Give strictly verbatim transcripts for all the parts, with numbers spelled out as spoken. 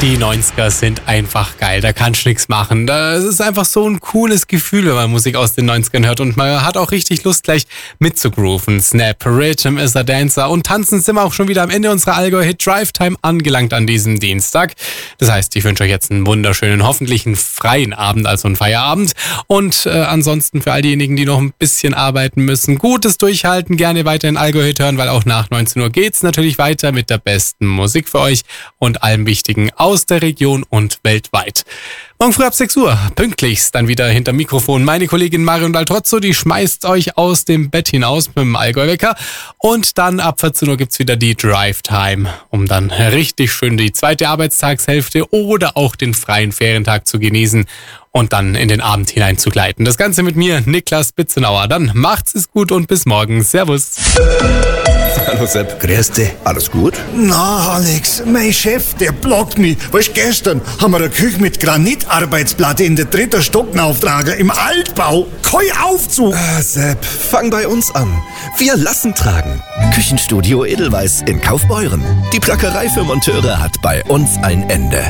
Die neunziger sind einfach geil, da kannst du nichts machen. Das ist einfach so ein cooles Gefühl, wenn man Musik aus den neunzigern hört und man hat auch richtig Lust, gleich mitzugrooven. Snap, Rhythm is a Dancer und tanzen sind wir auch schon wieder am Ende unserer Allgäu-Hit Drive Time angelangt an diesem Dienstag. Das heißt, ich wünsche euch jetzt einen wunderschönen, hoffentlich einen freien Abend, also einen Feierabend. Und äh, ansonsten für all diejenigen, die noch ein bisschen arbeiten müssen, gutes Durchhalten, gerne weiterhin Allgäu-Hit hören, weil auch nach neunzehn Uhr geht's natürlich weiter mit der besten Musik für euch und allem Wichtigen aus der Region und weltweit. Morgen früh ab sechs Uhr, pünktlichst, dann wieder hinter Mikrofon meine Kollegin Marion Baltrozzo, die schmeißt euch aus dem Bett hinaus mit dem Allgäu-Wecker und dann ab vierzehn Uhr gibt's wieder die Drive Time, um dann richtig schön die zweite Arbeitstagshälfte oder auch den freien Ferientag zu genießen und dann in den Abend hineinzugleiten. Das Ganze mit mir, Niklas Bitzenauer. Dann macht's es gut und bis morgen. Servus. Hallo Sepp. Grüß dich. Alles gut? Na, Alex, mein Chef, der blockt mich. Weißt, gestern haben wir eine Küche mit Granitarbeitsplatte in der dritten Stock auftragen, im Altbau. Kein Aufzug. Ah, Sepp, fang bei uns an. Wir lassen tragen. Küchenstudio Edelweiss in Kaufbeuren. Die Plackerei für Monteure hat bei uns ein Ende.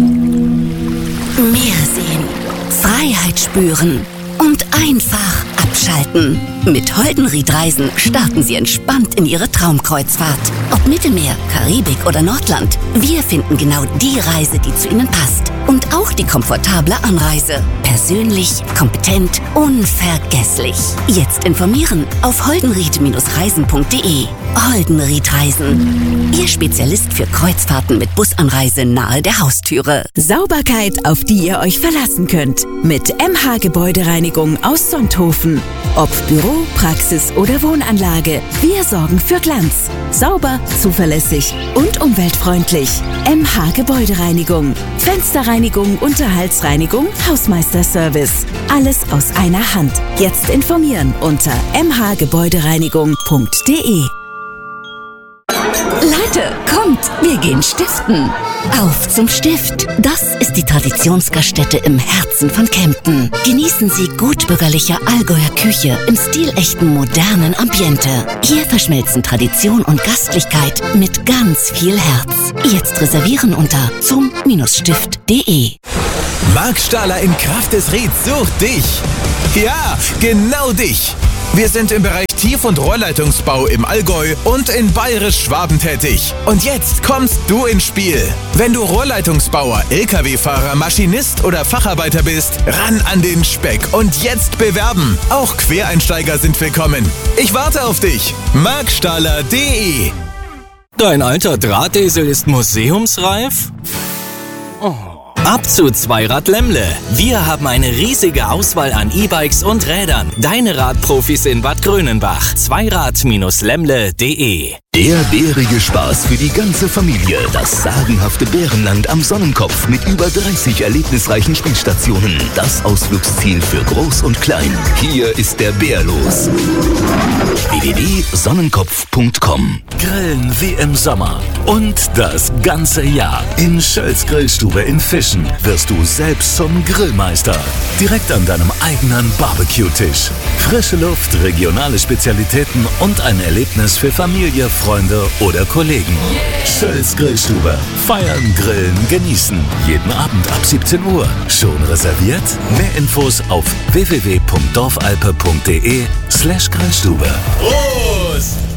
Meer sehen, Freiheit spüren und einfach abschalten. Mit Holdenried Reisen starten Sie entspannt in Ihre Traumkreuzfahrt. Ob Mittelmeer, Karibik oder Nordland, wir finden genau die Reise, die zu Ihnen passt. Und auch die komfortable Anreise. Persönlich, kompetent, unvergesslich. Jetzt informieren auf holdenried Reisen punkt de. Holdenried Reisen. Ihr Spezialist für Kreuzfahrten mit Busanreise nahe der Haustüre. Sauberkeit, auf die ihr euch verlassen könnt. Mit M H Gebäudereinigung aus Sonthofen. Ob Büro, Praxis oder Wohnanlage, wir sorgen für Glanz. Sauber, zuverlässig und umweltfreundlich. M H Gebäudereinigung. Fensterreinigung, Unterhaltsreinigung, Hausmeisterservice. Alles aus einer Hand. Jetzt informieren unter m h gebäudereinigung punkt de. Leute, kommt, wir gehen stiften. Auf zum Stift. Das ist die Traditionsgaststätte im Herzen von Kempten. Genießen Sie gutbürgerliche Allgäuer Küche im stilechten modernen Ambiente. Hier verschmelzen Tradition und Gastlichkeit mit ganz viel Herz. Jetzt reservieren unter zum Stift punkt de. Marc Stahler in Kraft des Rieds sucht dich. Ja, genau dich. Wir sind im Bereich Tief- und Rohrleitungsbau im Allgäu und in Bayerisch-Schwaben tätig. Und jetzt kommst du ins Spiel. Wenn du Rohrleitungsbauer, L K W-Fahrer, Maschinist oder Facharbeiter bist, ran an den Speck und jetzt bewerben. Auch Quereinsteiger sind willkommen. Ich warte auf dich. marc stahler punkt de. Dein alter Drahtesel ist museumsreif? Oh. Ab zu Zweirad Lemmle. Wir haben eine riesige Auswahl an E-Bikes und Rädern. Deine Radprofis in Bad Grönenbach. Zweirad Lemmle punkt de. Der bärige Spaß für die ganze Familie. Das sagenhafte Bärenland am Sonnenkopf mit über dreißig erlebnisreichen Spielstationen. Das Ausflugsziel für Groß und Klein. Hier ist der Bär los. w w w punkt sonnenkopf punkt com. Grillen wie im Sommer und das ganze Jahr. In Schölz Grillstube in Fischen wirst du selbst zum Grillmeister. Direkt an deinem eigenen Barbecue-Tisch. Frische Luft, regionale Spezialitäten und ein Erlebnis für Familie, Freunde oder Kollegen. Schölz Grillstube. Feiern, grillen, genießen. Jeden Abend ab siebzehn Uhr. Schon reserviert? Mehr Infos auf w w w punkt dorfalpe punkt de slash Grillstube. Prost!